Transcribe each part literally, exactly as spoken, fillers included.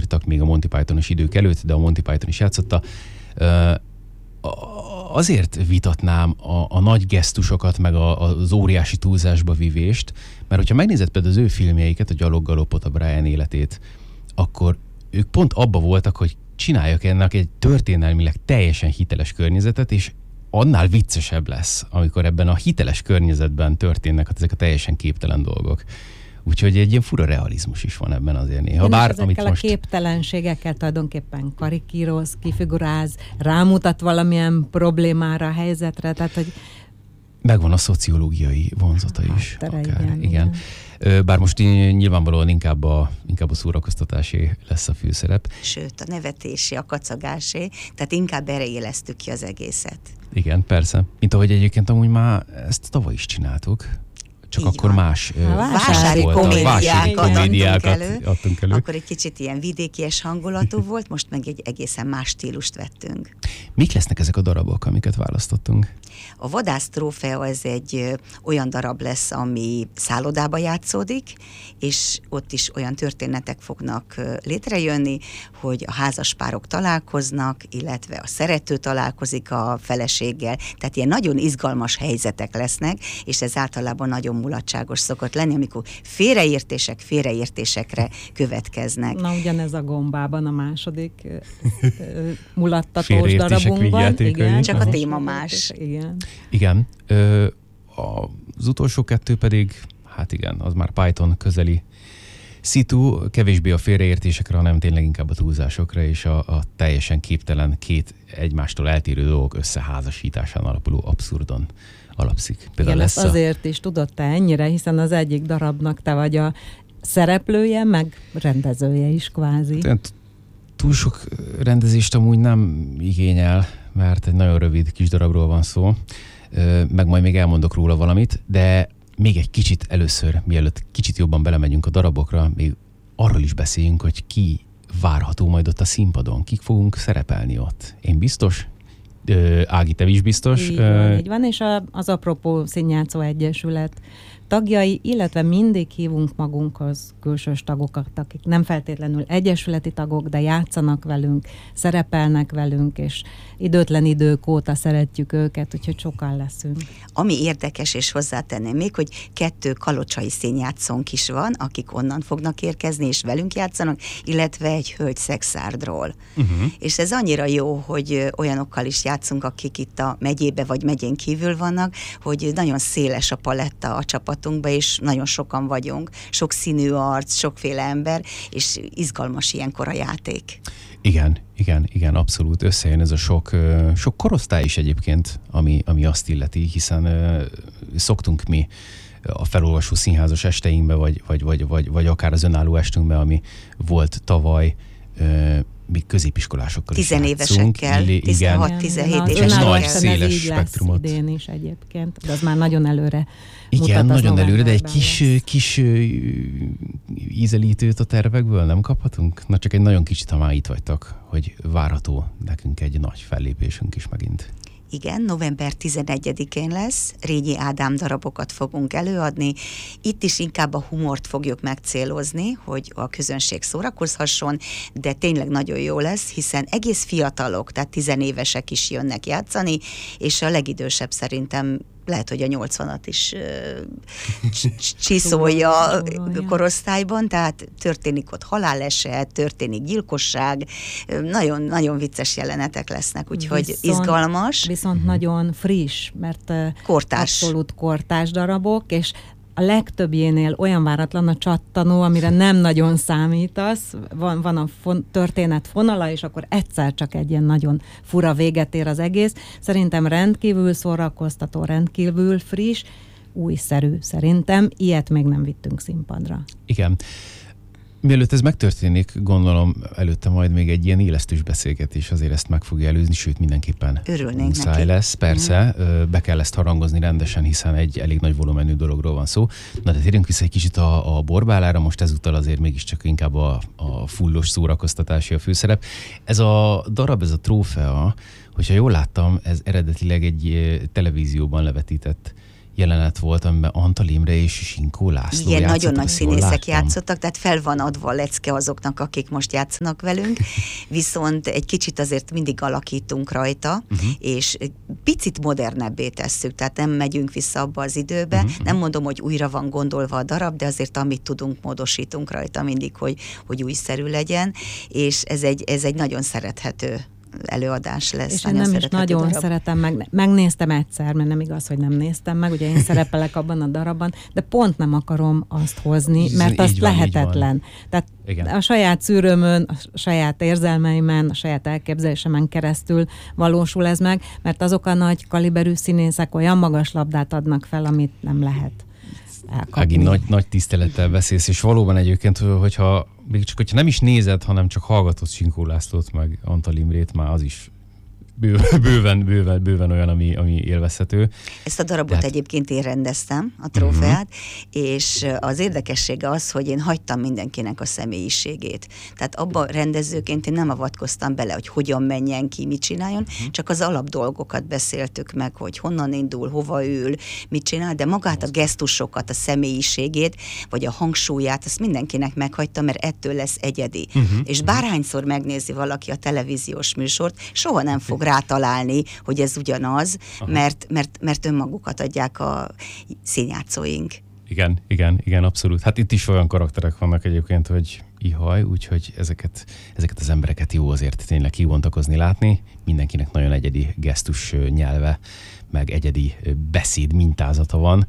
írtak még a Monty Python-os idők előtt, de a Monty Python is játszotta. Azért vitatnám a, a nagy gesztusokat, meg a, az óriási túlzásba vivést, mert hogyha megnézed például az ő filmjeiket, a Gyaloggalopot, a Brian életét, akkor ők pont abba voltak, hogy csináljak ennek egy történelmileg teljesen hiteles környezetet, és annál viccesebb lesz, amikor ebben a hiteles környezetben történnek ezek a teljesen képtelen dolgok. Úgyhogy egy ilyen fura realizmus is van ebben azért néha. Bár, ezekkel amit most... a képtelenségekkel tulajdonképpen karikíroz, kifiguráz, rámutat valamilyen problémára, helyzetre, tehát hogy... Megvan a szociológiai vonzata is. Tere, akár, igen, igen. igen. Bár most nyilvánvalóan inkább a, inkább a szórakoztatásé lesz a főszerep. Sőt, a nevetésé, a kacagásé, tehát inkább erre élesztük ki az egészet. Igen, persze. Mint ahogy egyébként amúgy már ezt tavaly is csináltuk. Csak így akkor van. Más vásári komédiákat komédiákat adtunk elő, adtunk elő. Akkor egy kicsit ilyen vidékies hangulatú volt, most meg egy egészen más stílust vettünk. Mik lesznek ezek a darabok, amiket választottunk? A Vadász trófea az egy ö, olyan darab lesz, ami szállodába játszódik, és ott is olyan történetek fognak ö, létrejönni, hogy a házaspárok találkoznak, illetve a szerető találkozik a feleséggel, tehát ilyen nagyon izgalmas helyzetek lesznek, és ez általában nagyon mulatságos szokott lenni, amikor félreértések félreértésekre következnek. Na, ugyanez a Gombában a második mulattatós darabunkban. Igen, csak a téma más. Igen. Igen. Ö, az utolsó kettő pedig, hát igen, az már Python közeli szitu, kevésbé a félreértésekre, hanem tényleg inkább a túlzásokra és a, a teljesen képtelen két egymástól eltérő dolgok összeházasításán alapuló abszurdon alapszik. Például igen, lesz a... azért is tudod te ennyire, hiszen az egyik darabnak te vagy a szereplője, meg rendezője is kvázi. Tehát túl sok rendezést amúgy nem igényel, mert egy nagyon rövid kis darabról van szó, meg majd még elmondok róla valamit, de még egy kicsit először, mielőtt kicsit jobban belemegyünk a darabokra, még arról is beszéljünk, hogy ki várható majd ott a színpadon, kik fogunk szerepelni ott. Én biztos, Ági, te is biztos. Így van, így van, és a, az Apropó Színjátszó Egyesület tagjai, illetve mindig hívunk magunkhoz külsős tagokat, akik nem feltétlenül egyesületi tagok, de játszanak velünk, szerepelnek velünk, és időtlen idők óta szeretjük őket, úgyhogy sokan leszünk. Ami érdekes, és hozzátenném még, hogy kettő kalocsai színjátszónk is van, akik onnan fognak érkezni, és velünk játszanak, illetve egy hölgy szexárdról. Uh-huh. És ez annyira jó, hogy olyanokkal is játszunk, akik itt a megyébe vagy megyén kívül vannak, hogy nagyon széles a paletta a csapatunkba, és nagyon sokan vagyunk, sok színű arc, sokféle ember, és izgalmas ilyenkor a játék. Igen, igen, igen, abszolút összejön ez a sok, sok korosztály is egyébként, ami, ami azt illeti, hiszen uh, szoktunk mi a felolvasó színházas esteinkbe, vagy, vagy, vagy, vagy, vagy akár az önálló estünkbe, ami volt tavaly, uh, még középiskolásokkal is tizenévesekkel, tizenhat-tizenhét éves. És nagy széles spektrumot. Idén is egyébként, de az már nagyon előre igen, nagyon előre, de egy kis, kis ízelítőt a tervekből nem kaphatunk? Na csak egy nagyon kicsit, ha már itt vagytok, hogy várható nekünk egy nagy fellépésünk is megint. Igen, november tizenegyedikén lesz, Rényi Ádám darabokat fogunk előadni. Itt is inkább a humort fogjuk megcélozni, hogy a közönség szórakozhasson, de tényleg nagyon jó lesz, hiszen egész fiatalok, tehát tizenévesek is jönnek játszani, és a legidősebb szerintem lehet, hogy a nyolcvanat is csiszolja korosztályban, tehát történik ott haláleset, történik gyilkosság, nagyon, nagyon vicces jelenetek lesznek, úgyhogy viszont, izgalmas. Viszont nagyon friss, mert kortárs. Abszolút kortárs darabok, és a legtöbbjénél olyan váratlan a csattanó, amire nem nagyon számítasz, van, van a fon, történet fonala, és akkor egyszer csak egy ilyen nagyon fura véget ér az egész. Szerintem rendkívül szórakoztató, rendkívül friss, újszerű szerintem. Ilyet még nem vittünk színpadra. Igen. Mielőtt ez megtörténik, gondolom előtte majd még egy ilyen élesztős beszélgetés azért ezt meg fogja előzni, sőt mindenképpen örülnénk muszáj neki. lesz, persze, mm. be kell ezt harangozni rendesen, hiszen egy elég nagy volumenű dologról van szó. Na de térjünk vissza egy kicsit a, a borbálára, most ezúttal azért mégiscsak inkább a, a fullos szórakoztatási a főszerep. Ez a darab, ez a trófea, hogyha jól láttam, ez eredetileg egy televízióban levetített jelenet volt, amiben Antal Imre és Sinkó László igen, játszottak. nagyon nagy színészek láttam. játszottak, tehát fel van adva a lecke azoknak, akik most játszanak velünk, viszont egy kicsit azért mindig alakítunk rajta, uh-huh. és picit modernebbé tesszük, tehát nem megyünk vissza abba az időbe, uh-huh. nem mondom, hogy újra van gondolva a darab, de azért amit tudunk, módosítunk rajta mindig, hogy, hogy újszerű legyen, és ez egy, ez egy nagyon szerethető előadás lesz. És én nem is nagyon darab. szeretem meg. Megnéztem egyszer, mert nem igaz, hogy nem néztem meg, ugye én szerepelek abban a darabban, de pont nem akarom azt hozni, mert az lehetetlen. Tehát igen. A saját szűrőmön, a saját érzelmeimen, a saját elképzelésemen keresztül valósul ez meg, mert azok a nagy kaliberű színészek olyan magas labdát adnak fel, amit nem lehet elkapni. Ági, nagy, nagy tisztelettel beszélsz, és valóban egyébként, hogyha még csak hogyha nem is nézed, hanem csak hallgatod Sinkó Lászlót, meg Antal Imrét, már az is bőven, bőven, bőven olyan, ami, ami élvezhető. Ezt a darabot Tehát... egyébként én rendeztem, a trófeát, uh-huh. és az érdekessége az, hogy én hagytam mindenkinek a személyiségét. Tehát abban rendezőként én nem avatkoztam bele, hogy hogyan menjen ki, mit csináljon, uh-huh. csak az alapdolgokat beszéltük meg, hogy honnan indul, hova ül, mit csinál, de magát a gesztusokat, a személyiségét, vagy a hangsúlyát, azt mindenkinek meghagytam, mert ettől lesz egyedi. Uh-huh. És bárhányszor megnézi valaki a televíziós műsort, soha nem fog rátalálni, hogy ez ugyanaz, mert, mert, mert önmagukat adják a színjátszóink. Igen, igen, igen, abszolút. Hát itt is olyan karakterek vannak egyébként, hogy ihaj, úgyhogy ezeket, ezeket az embereket jó azért tényleg kivontakozni, látni. Mindenkinek nagyon egyedi gesztus nyelve, meg egyedi beszéd mintázata van.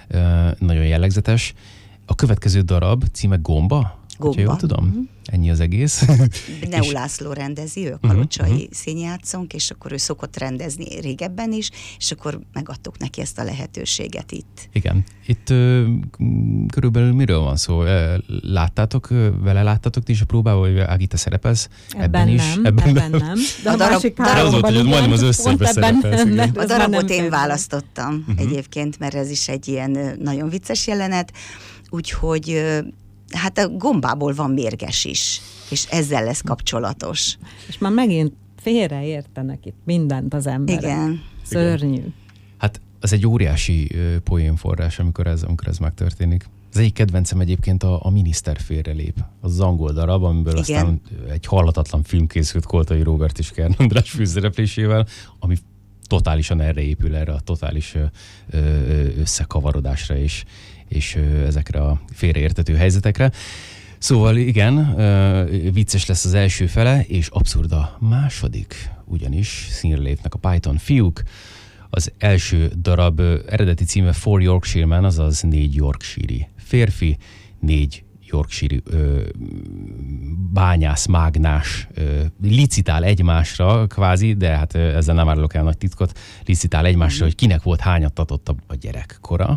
Nagyon jellegzetes. A következő darab címe Gomba? Gomba. Jól tudom? Mm-hmm. Ennyi az egész. Neu László rendezi, ő a kalocsai uh-huh. színjátszónk, és akkor ő szokott rendezni régebben is, és akkor megadtuk neki ezt a lehetőséget itt. Igen. Itt ö, körülbelül miről van szó? Láttátok, vele láttátok ti is a próbával, hogy Ági, te szerepelsz? Ebben, ebben is? Nem, ebben, ebben nem. De a, a darab, darab, az volt, hogy majdnem az összesbe szerepelsz. A darabot én választottam uh-huh. egyébként, mert ez is egy ilyen nagyon vicces jelenet, úgyhogy hát a gombából van mérges is, és ezzel lesz kapcsolatos. És már megint félreértenek itt mindent az emberek. Igen. Szörnyű. Igen. Hát ez egy óriási uh, poénforrás, amikor ez, amikor ez megtörténik. Az egyik kedvencem egyébként a, a Miniszter félrelép. Az, az angol darab, amiből igen. aztán egy hallatatlan film készült Koltai Róbert és Kern András főszereplésével, ami totálisan erre épül, erre a totális ö, ö, összekavarodásra és és ezekre a félreértető helyzetekre. Szóval igen, vicces lesz az első fele, és abszurd a második, ugyanis színre lépnek a Python fiúk. Az első darab eredeti címe Four Yorkshiremen, azaz négy Yorkshire-i férfi, négy Yorkshire bányász, mágnás licitál egymásra kvázi, de hát ezzel nem árulok el nagy titkot, licitál egymásra, hogy kinek volt hányattatott a gyerekkora.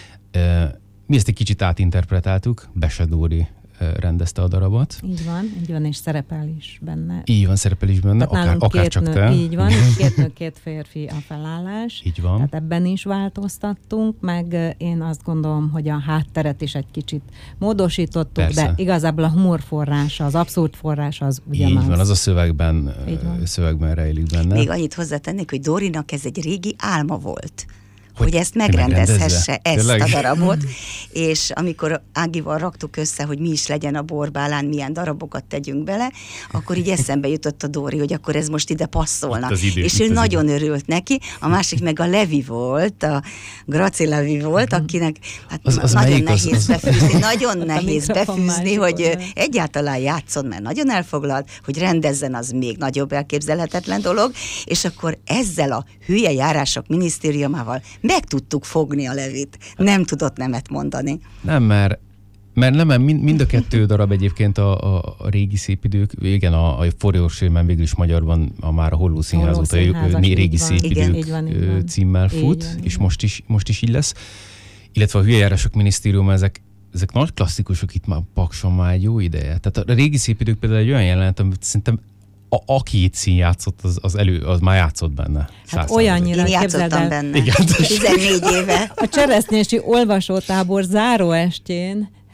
Mi ezt egy kicsit átinterpretáltuk, Bese Dóri rendezte a darabot. Így van, így van, és szerepel is benne. Így van, szerepel is benne, akár, akár csak nő, te. Így van, és két nő, két férfi a felállás. Így van. Tehát ebben is változtattunk, meg én azt gondolom, hogy a hátteret is egy kicsit módosítottuk, persze. De igazából a humor forrása, az abszurd forrása az ugyanaz. Így van, az a szövegben, szövegben rejlik benne. Még annyit hozzátennék, hogy Dórinak ez egy régi álma volt. Hogy, hogy ezt megrendezhesse, ezt Tényleg? a darabot, és amikor Ágival raktuk össze, hogy mi is legyen a Borbálán, milyen darabokat tegyünk bele, akkor így eszembe jutott a Dóri, hogy akkor ez most ide passzolna. Idő, és ő nagyon idő. örült neki, a másik meg a Levi volt, a Graci Levi volt, akinek hát az, az nagyon nehéz az, befűzni, az... nagyon nehéz befűzni, hogy oldal. egyáltalán játszon, mert nagyon elfoglalt, hogy rendezzen, az még nagyobb elképzelhetetlen dolog, és akkor ezzel a hülye járások minisztériumával meg tudtuk fogni a Levit. Nem tudott nemet mondani. Nem, mert, mert nem, mind, mind a kettő darab egyébként a, a, a régi szép idők, igen, a, a Four Yorkshiremen végül is magyarban a már a Holló Színház óta régi szép igen, idők van, van. címmel fut, van, és most is, most is így lesz. Illetve a hülyejárások minisztériuma, ezek, ezek nagy klasszikusok itt már Pakson már egy jó ideje. Tehát a régi szép idők például egy olyan jelenet, amit szerintem A, aki itt szín játszott, az, az, elő, az már játszott benne. Hát olyannyira Én játszottam benne. Igen. tizennégy éve. A cseresznyési olvasótábor záróestjén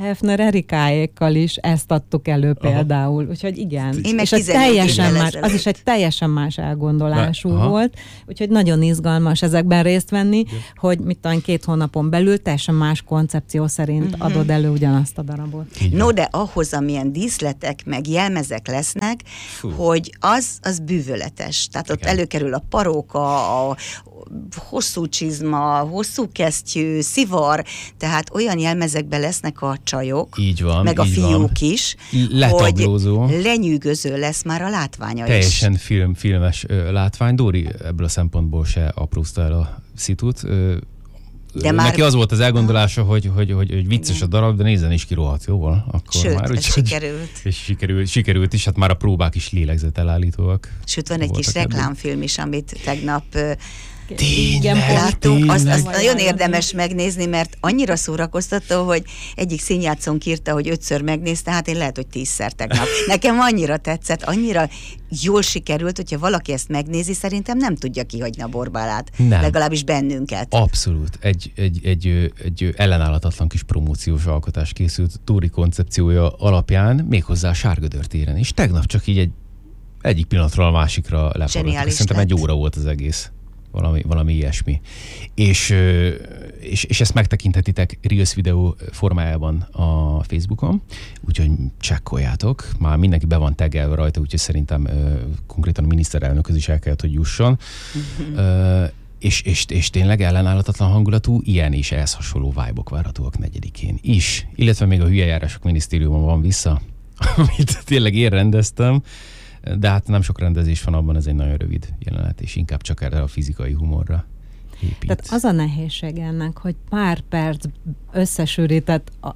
Hefner Erikáékkal is ezt adtuk elő például, úgyhogy igen. Én és egy teljesen más, az is egy teljesen más elgondolású Aha. volt, úgyhogy nagyon izgalmas ezekben részt venni, Igen. hogy mit tudom, két hónapon belül teljesen más koncepció szerint uh-huh. adod elő ugyanazt a darabot. Így No, van. de ahhoz, amilyen díszletek, meg jelmezek lesznek, Fú. hogy az, az bűvöletes. Tehát ott Igen. előkerül a paróka, a hosszú csizma, hosszú kesztyű, szivar, tehát olyan jelmezekben lesznek a csajok, Így van, meg a így fiúk van. is, Letablózó. hogy lenyűgöző lesz már a látványa Teljesen is. film, filmes ö, látvány. Dóri ebből a szempontból se aprózta el a szitut. Ö, De ö, már- Neki az volt az elgondolása, hogy, hogy, hogy, hogy vicces Igen. a darab, de nézzen is ki rohadt jóval. Akkor Sőt, már, ez úgyhogy- sikerült. És sikerült, sikerült is, hát már a próbák is lélegzetelállítóak. Sőt, van egy kis voltak ebből. reklámfilm is, amit tegnap ö, Tényleg, pont- láttunk, azt, azt Tényleg. nagyon érdemes megnézni, mert annyira szórakoztató, hogy egyik színjátszónk írta, hogy ötször megnézte, hát én lehet, hogy tízszer tegnap. Nekem annyira tetszett, annyira jól sikerült, hogyha valaki ezt megnézi, szerintem nem tudja kihagyni a Borbálát. Nem. Legalábbis bennünket. Abszolút. Egy, egy, egy, ö, egy ö, ellenállhatatlan kis promóciós alkotás készült Dóri koncepciója alapján, méghozzá a Sárgödör téren. És tegnap csak így egy, egyik pillanatról a másikra leforgattuk. Zseniális Szerintem lett. egy óra volt az egész. Valami, valami ilyesmi. És, ö, és, és ezt megtekinthetitek Reels videó formájában a Facebookon, úgyhogy csekkoljátok. Már mindenki be van taggelve rajta, úgyhogy szerintem ö, konkrétan a miniszterelnökhöz is el kellett, hogy jusson. Ö, és, és, és tényleg ellenállhatatlan hangulatú, ilyen és ehhez hasonló vibe-ok várhatóak negyedikén is. Illetve még a Hülyejárások Minisztériuma van vissza, amit tényleg én rendeztem, de hát nem sok rendezés van abban, ez egy nagyon rövid jelenet, és inkább csak erre a fizikai humorra épít. Tehát az a nehézség ennek, hogy pár perc összesűrített a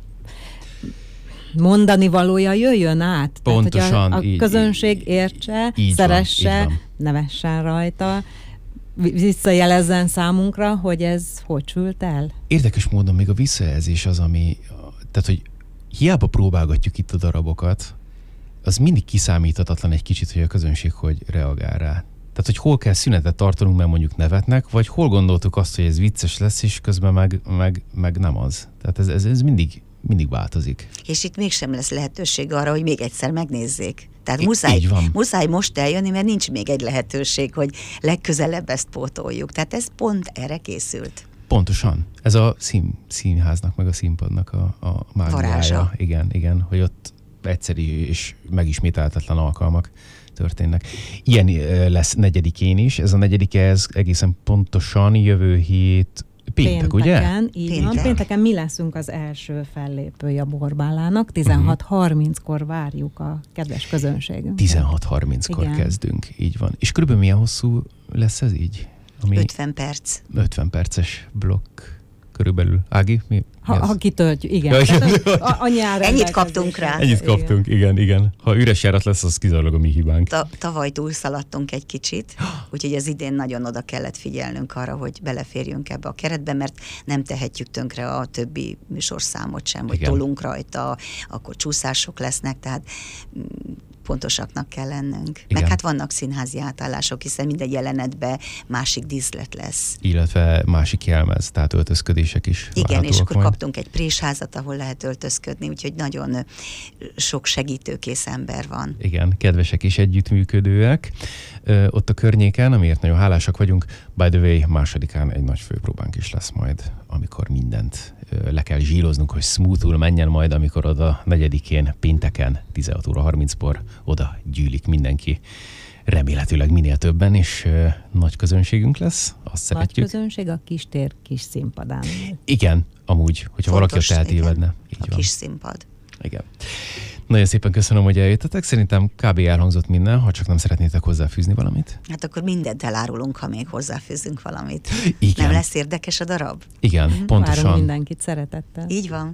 mondani valója jöjjön át. Pontosan, Tehát, hogy a, a így- közönség értse, így van, szeresse, így van. nevessen rajta, vi- visszajelezzen számunkra, hogy ez hogy sült el. Érdekes módon még a visszajelzés az, ami, tehát hogy hiába próbálgatjuk itt a darabokat, az mindig kiszámíthatatlan egy kicsit, hogy a közönség hogy reagál rá. Tehát, hogy hol kell szünetet tartanunk, mert mondjuk nevetnek, vagy hol gondoltuk azt, hogy ez vicces lesz, és közben meg, meg, meg nem az. Tehát ez, ez, ez mindig, mindig változik. És itt mégsem lesz lehetőség arra, hogy még egyszer megnézzék. Tehát I- muszáj, így van. muszáj most eljönni, mert nincs még egy lehetőség, hogy legközelebb ezt pótoljuk. Tehát ez pont erre készült. Pontosan. Ez a szín, színháznak, meg a színpadnak a, a mágiája. Varázsa. Igen, igen, hogy ott egyszerű és megismételhetetlen alkalmak történnek. Ilyen ö, lesz negyedikén is. Ez a negyedik, ez egészen pontosan jövő hét péntek, ugye? Pénteken, így Péntek. van. Pénteken mi leszünk az első fellépője a Borbálának. tizenhat harminckor várjuk a kedves közönségünket. tizenhat harminckor Igen. kezdünk, így van. És körülbelül milyen hosszú lesz ez így? Ami ötven perc. ötven perces blokk körülbelül. Ági, mi, mi Ha, az? ha kitöltjük, igen. Ja, igen. Tehát, a- annyi áll Ennyit rendelkezésre. kaptunk rá. Ennyit Igen. kaptunk, igen, igen. Ha üres járat lesz, az kizárólag a mi hibánk. Ta- tavaly túlszaladtunk egy kicsit, úgyhogy az idén nagyon oda kellett figyelnünk arra, hogy beleférjünk ebbe a keretbe, mert nem tehetjük tönkre a többi műsorszámot sem, hogy Igen. tolunk rajta, akkor csúszások lesznek, tehát mm, pontosaknak kell lennünk. Igen. Meg hát vannak színházi átállások, hiszen minden jelenetben másik díszlet lesz. Illetve másik jelmez, tehát öltözködések is Igen, és várhatóak akkor majd. kaptunk egy présházat, ahol lehet öltözködni, úgyhogy nagyon ö, sok segítőkész ember van. Igen, kedvesek és együttműködőek. Ö, ott a környéken, amiért nagyon hálásak vagyunk. By the way, másodikán egy nagy főpróbánk is lesz majd, amikor mindent ö, le kell zsíroznunk, hogy smoothul menjen majd, amikor oda negyedikén, pénteken, tizenhat óra harminckor oda gyűlik mindenki. Remélhetőleg minél többen, és ö, nagy közönségünk lesz, azt Nagy szeretjük. közönség a kis tér kis színpadán. Igen, amúgy, hogyha valaki Fontos, ott eltévedne. igen, Így a van. kis színpad. Igen. Nagyon szépen köszönöm, hogy eljöttetek. Szerintem kb. Elhangzott minden, ha csak nem szeretnétek hozzáfűzni valamit. Hát akkor mindent elárulunk, ha még hozzáfűzünk valamit. Igen. Nem lesz érdekes a darab? Igen, Várunk pontosan. mindenkit szeretettel. Így van.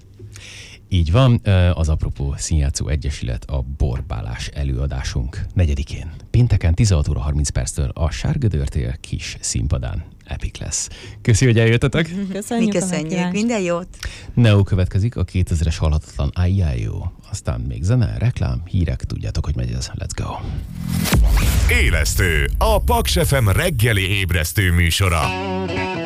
Így van, az Apropó Színjátszó Egyesület a Borbálás előadásunk negyedikén. Pénteken tizenhat óra harminc perctől a Sárgödörtér kis színpadán. Epic lesz. Köszi, hogy eljöttetek. Köszönjük Mi a köszönjük, meghívást. minden jót! Neo következik, a kétezres halhatatlan Ájjájó. Aztán még zene, reklám, hírek, tudjátok, hogy megy ez. Let's go! Élesztő, a Paks ef em reggeli ébresztő műsora.